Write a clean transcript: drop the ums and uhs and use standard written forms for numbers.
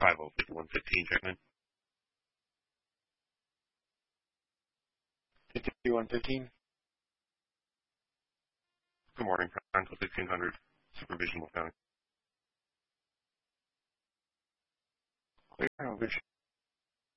505115, check in. 5115. Good morning, Franco 1600, Supervision Will County. Clear,